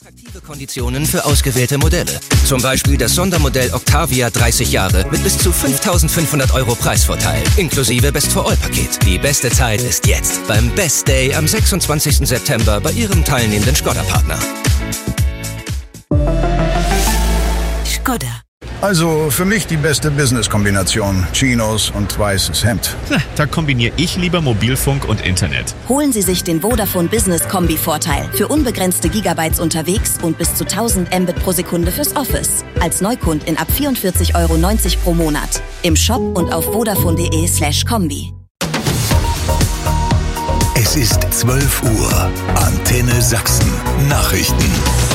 Attraktive Konditionen für ausgewählte Modelle. Zum Beispiel das Sondermodell Octavia 30 Jahre mit bis zu 5.500 € Preisvorteil, inklusive Best-for-All-Paket. Die beste Zeit ist jetzt, beim Best Day am 26. September bei Ihrem teilnehmenden Škoda-Partner. Škoda. Also für mich die beste Business-Kombination. Chinos und weißes Hemd. Da kombiniere ich lieber Mobilfunk und Internet. Holen Sie sich den Vodafone Business Kombi-Vorteil. Für unbegrenzte Gigabytes unterwegs und bis zu 1000 Mbit pro Sekunde fürs Office. Als Neukundin ab 44,90 € pro Monat. Im Shop und auf vodafone.de/kombi. Es ist 12 Uhr. Antenne Sachsen. Nachrichten.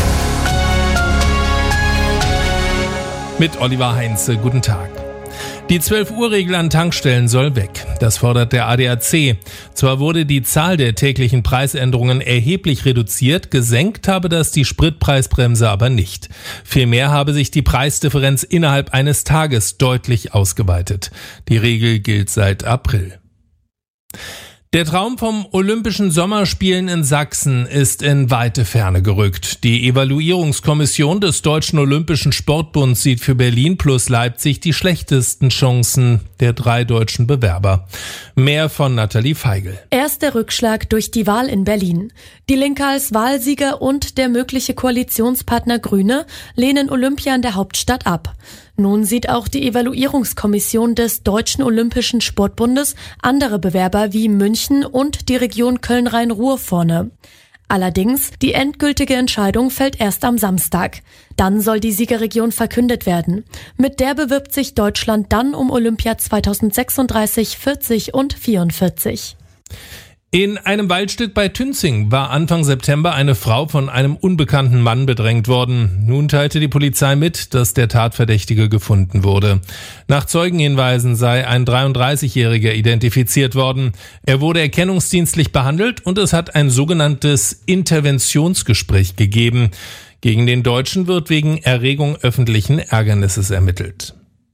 Mit Oliver Heinze, guten Tag. Die 12-Uhr-Regel an Tankstellen soll weg. Das fordert der ADAC. Zwar wurde die Zahl der täglichen Preisänderungen erheblich reduziert, gesenkt habe das die Spritpreisbremse aber nicht. Vielmehr habe sich die Preisdifferenz innerhalb eines Tages deutlich ausgeweitet. Die Regel gilt seit April. Der Traum vom Olympischen Sommerspielen in Sachsen ist in weite Ferne gerückt. Die Evaluierungskommission des Deutschen Olympischen Sportbunds sieht für Berlin plus Leipzig die schlechtesten Chancen der 3 deutschen Bewerber. Mehr von Nathalie Feigl. Erst der Rückschlag durch die Wahl in Berlin. Die Linke als Wahlsieger und der mögliche Koalitionspartner Grüne lehnen Olympia in der Hauptstadt ab. Nun sieht auch die Evaluierungskommission des Deutschen Olympischen Sportbundes andere Bewerber wie München und die Region Köln-Rhein-Ruhr vorne. Allerdings, die endgültige Entscheidung fällt erst am Samstag. Dann soll die Siegerregion verkündet werden. Mit der bewirbt sich Deutschland dann um Olympia 2036, 40 und 44. In einem Waldstück bei Tünzing war Anfang September eine Frau von einem unbekannten Mann bedrängt worden. Nun teilte die Polizei mit, dass der Tatverdächtige gefunden wurde. Nach Zeugenhinweisen sei ein 33-Jähriger identifiziert worden. Er wurde erkennungsdienstlich behandelt und es hat ein sogenanntes Interventionsgespräch gegeben. Gegen den Deutschen wird wegen Erregung öffentlichen Ärgernisses ermittelt.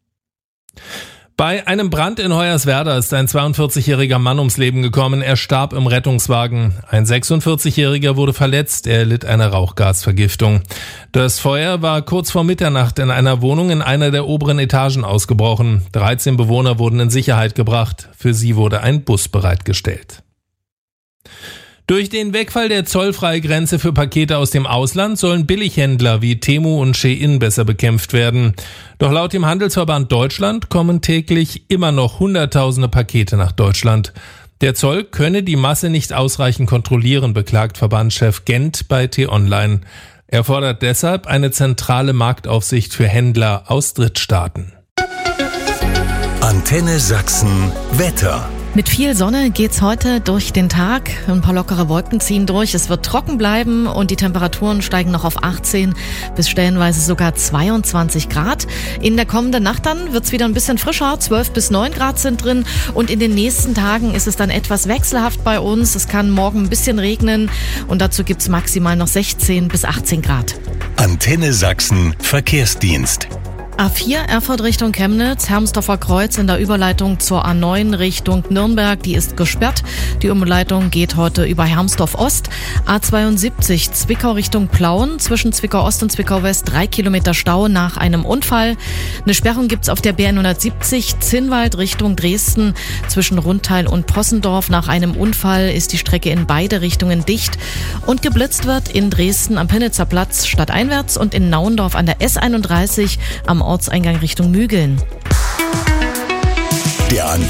Bei einem Brand in Hoyerswerda ist ein 42-jähriger Mann ums Leben gekommen. Er starb im Rettungswagen. Ein 46-jähriger wurde verletzt. Er erlitt eine Rauchgasvergiftung. Das Feuer war kurz vor Mitternacht in einer Wohnung in einer der oberen Etagen ausgebrochen. 13 Bewohner wurden in Sicherheit gebracht. Für sie wurde ein Bus bereitgestellt. Durch den Wegfall der Zollfreigrenze für Pakete aus dem Ausland sollen Billighändler wie Temu und Shein besser bekämpft werden. Doch laut dem Handelsverband Deutschland kommen täglich immer noch Hunderttausende Pakete nach Deutschland. Der Zoll könne die Masse nicht ausreichend kontrollieren, beklagt Verbandschef Gent bei T-Online. Er fordert deshalb eine zentrale Marktaufsicht für Händler aus Drittstaaten. Antenne Sachsen Wetter. Mit viel Sonne geht's heute durch den Tag. Ein paar lockere Wolken ziehen durch. Es wird trocken bleiben und die Temperaturen steigen noch auf 18 bis stellenweise sogar 22 Grad. In der kommenden Nacht dann wird's wieder ein bisschen frischer. 12 bis 9 Grad sind drin. Und in den nächsten Tagen ist es dann etwas wechselhaft bei uns. Es kann morgen ein bisschen regnen und dazu gibt's maximal noch 16 bis 18 Grad. Antenne Sachsen Verkehrsdienst. A4 Erfurt Richtung Chemnitz, Hermsdorfer Kreuz in der Überleitung zur A9 Richtung Nürnberg, die ist gesperrt. Die Umleitung geht heute über Hermsdorf Ost. A72 Zwickau Richtung Plauen, zwischen Zwickau Ost und Zwickau West 3 Kilometer Stau nach einem Unfall. Eine Sperrung gibt's auf der B170 Zinnwald Richtung Dresden, zwischen Rundteil und Possendorf. Nach einem Unfall ist die Strecke in beide Richtungen dicht. Und geblitzt wird in Dresden am Pennitzer Platz stadteinwärts und in Nauendorf an der S31 am Ortseingang Richtung Mügeln. Der